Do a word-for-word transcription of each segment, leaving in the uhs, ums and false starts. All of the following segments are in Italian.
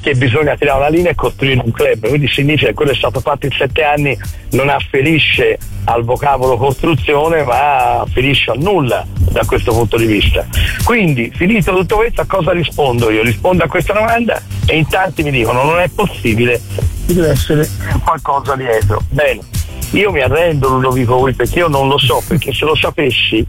che bisogna tirare una linea e costruire un club, quindi significa che quello è stato fatto in sette anni non afferisce al vocabolo costruzione ma afferisce a nulla da questo punto di vista. Quindi finito tutto questo, a cosa rispondo io? Rispondo a questa domanda e in tanti mi dicono non è possibile, ci deve essere qualcosa dietro. Bene, io mi arrendo Ludovico Will, perché io non lo so, perché se lo sapessi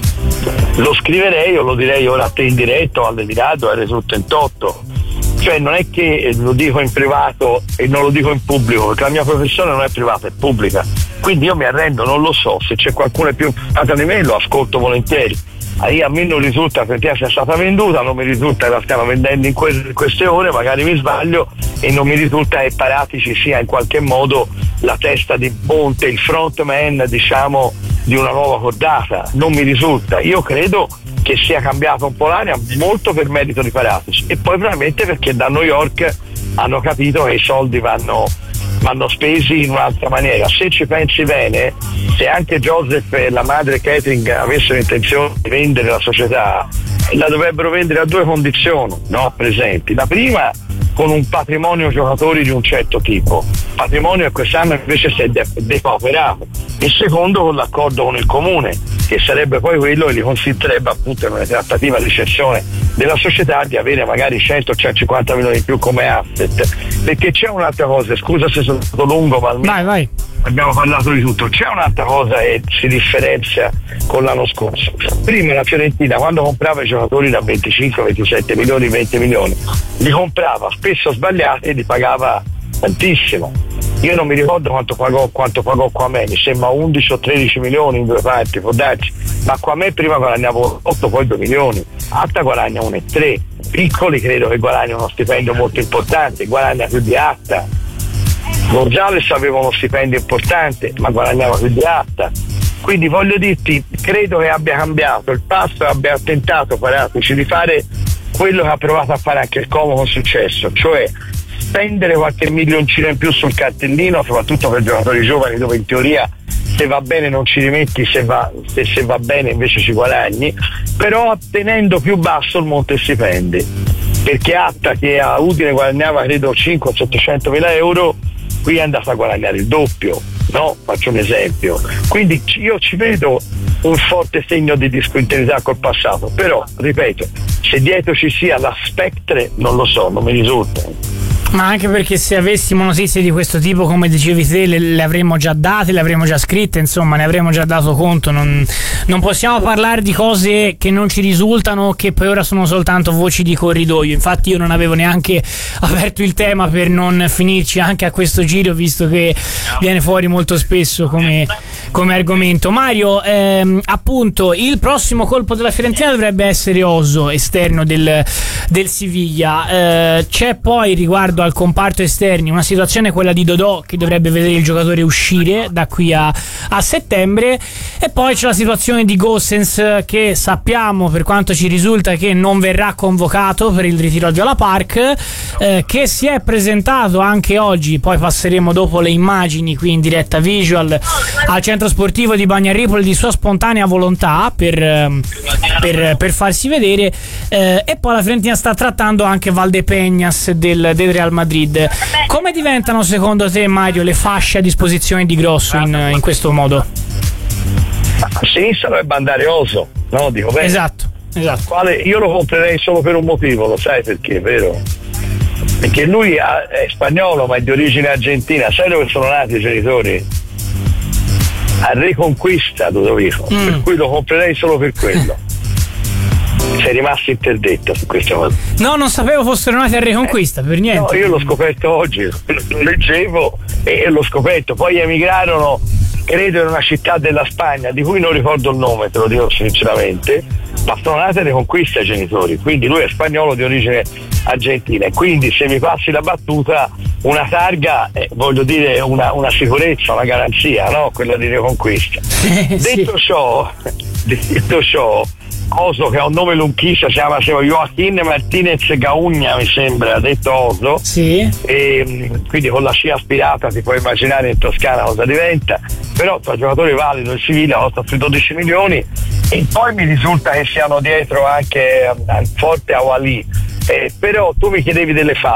lo scriverei o lo direi ora a te in diretto, all'Emirado, al Resultentotto. Cioè non è che lo dico in privato e non lo dico in pubblico, perché la mia professione non è privata, è pubblica. Quindi io mi arrendo, non lo so, se c'è qualcuno più informato di me lo ascolto volentieri. A me non risulta che la sia stata venduta, non mi risulta che la stiamo vendendo in, que- in queste ore, magari mi sbaglio, e non mi risulta che Paratici sia in qualche modo la testa di ponte, il frontman, diciamo, di una nuova cordata. Non mi risulta. Io credo che sia cambiata un po' l'aria, molto per merito di Paratici e poi probabilmente perché da New York hanno capito che i soldi vanno vanno spesi in un'altra maniera. Se ci pensi bene, se anche Joseph e la madre Catering avessero intenzione di vendere la società, la dovrebbero vendere a due condizioni, no, presenti. La prima, con un patrimonio giocatori di un certo tipo, patrimonio che quest'anno invece si è de- depauperato. Il secondo, con l'accordo con il comune, che sarebbe poi quello che gli consentirebbe appunto in una trattativa di cessione della società di avere magari cento centocinquanta milioni in più come asset. Perché c'è un'altra cosa, scusa se sono stato lungo, ma almeno vai, vai. abbiamo parlato di tutto. C'è un'altra cosa che si differenzia con l'anno scorso. Prima la Fiorentina, quando comprava i giocatori da venticinque ventisette milioni, venti milioni, li comprava spesso sbagliati e li pagava tantissimo. Io non mi ricordo quanto pagò quanto pagò qua a me, mi sembra undici o tredici milioni in due parti, può darci, ma qua a me prima guadagnavo otto, poi due milioni, Atta guadagna uno virgola tre, Piccoli credo che guadagna uno stipendio molto importante, guadagna più di Atta. Gonzales aveva uno stipendio importante ma guadagnava più di Atta. Quindi voglio dirti, credo che abbia cambiato il passo e abbia tentato Paratici di fare quello che ha provato a fare anche il Como con successo, cioè spendere qualche milioncino in più sul cartellino, soprattutto per giocatori giovani dove in teoria se va bene non ci rimetti, se va, se, se va bene invece ci guadagni, però tenendo più basso il monte stipendi, perché Atta che a Udine guadagnava credo cinquecento settecento mila euro, qui è andata a guadagnare il doppio, no? Faccio un esempio. Quindi io ci vedo un forte segno di discontinuità col passato, però ripeto, se dietro ci sia la Spectre non lo so, non mi risulta. Ma anche perché se avessimo notizie di questo tipo, come dicevi te, le, le avremmo già date, le avremmo già scritte, insomma ne avremmo già dato conto. Non, non possiamo parlare di cose che non ci risultano, che poi ora sono soltanto voci di corridoio. Infatti io non avevo neanche aperto il tema per non finirci anche a questo giro, visto che viene fuori molto spesso come, come argomento. Mario, ehm, appunto il prossimo colpo della Fiorentina dovrebbe essere Oso, esterno del, del Siviglia. Eh, c'è poi riguardo al comparto esterni una situazione, quella di Dodò, che dovrebbe vedere il giocatore uscire da qui a, a settembre, e poi c'è la situazione di Gosens, che sappiamo, per quanto ci risulta, che non verrà convocato per il ritiro al Viola Park, eh, che si è presentato anche oggi, poi passeremo dopo le immagini qui in diretta visual al centro sportivo di Bagnaripoli di sua spontanea volontà per, per, per farsi vedere, eh, e poi la Fiorentina sta trattando anche Valdepeñas del, del Real Madrid. Come diventano secondo te, Mario, le fasce a disposizione di Grosso in, in questo modo? A sinistra dovrebbe andare Oso, no? Dico bene. Esatto, esatto. Quale, io lo comprerei solo per un motivo, lo sai perché, vero? Perché lui ha, è spagnolo ma è di origine argentina, sai dove sono nati i genitori? A Reconquista, Ludovico, mm. per cui lo comprerei solo per quello. Sei rimasto interdetto su questa cosa. No, non sapevo fossero nati a Reconquista, per niente. No, io l'ho scoperto oggi, lo leggevo e l'ho scoperto. Poi emigrarono, credo, in una città della Spagna di cui non ricordo il nome, te lo dico sinceramente, ma sono nati a Reconquista i genitori, quindi lui è spagnolo di origine argentina, e quindi se mi passi la battuta, una targa, eh, voglio dire una, una sicurezza, una garanzia, no? Quella di Reconquista. sì. Detto ciò, detto ciò, Oso, che ha un nome lunghissimo, si chiama Joaquín Martínez Gaugna, mi sembra, detto Oso, sì. E quindi con la scia aspirata ti puoi immaginare in Toscana cosa diventa, però tra giocatori valido il Siviglia costa sui dodici milioni, e poi mi risulta che siano dietro anche forte Awali, eh, però tu mi chiedevi delle